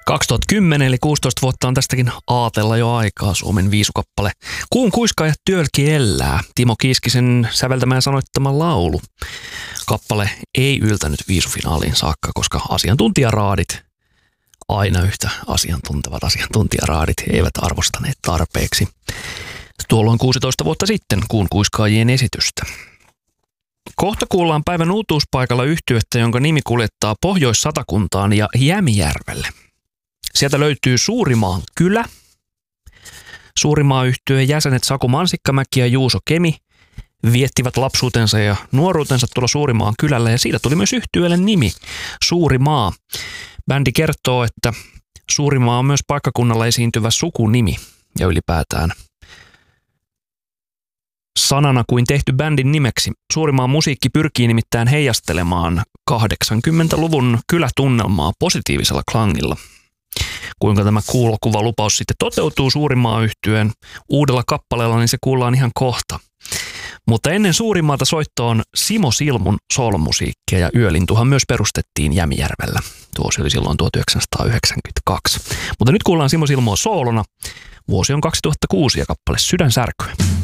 2010 eli 16 vuotta on tästäkin aatella jo aikaa Suomen viisukappale. Kuun kuiskaaja Työlki elää, Timo Kiiskisen säveltämä ja sanoittama laulu. Kappale ei yltänyt viisufinaaliin saakka, koska asiantuntijaraadit, aina yhtä asiantuntevat asiantuntijaraadit, eivät arvostaneet tarpeeksi. Tuolloin 16 vuotta sitten kuun kuiskaajien esitystä. Kohta kuullaan päivän uutuuspaikalla yhtyettä, jonka nimi kuljettaa Pohjois-Satakuntaan ja Jämijärvelle. Sieltä löytyy Suurimaan kylä. Suurimaa-yhtyeen jäsenet Saku Mansikkamäki ja Juuso Kemi viettivät lapsuutensa ja nuoruutensa tuolla Suurimaan kylällä ja siitä tuli myös yhtyeelle nimi Suurimaa. Bändi kertoo, että Suurimaa on myös paikkakunnalla esiintyvä sukunimi ja ylipäätään sanana kuin tehty bändin nimeksi. Suurimaan musiikki pyrkii nimittäin heijastelemaan 80-luvun kylätunnelmaa positiivisella klangilla. Kuinka tämä kuulokuva lupaus sitten toteutuu Suurimaa-yhtyeen uudella kappaleella, niin se kuullaan ihan kohta. Mutta ennen Suurimaata soittoon Simo Silmun soolomusiikkia ja Yölintuhan myös perustettiin Jämijärvellä. Tuosi oli silloin 1992. Mutta nyt kuullaan Simo Silmoa soolona. Vuosi on 2006 ja kappale Sydänsärkyä.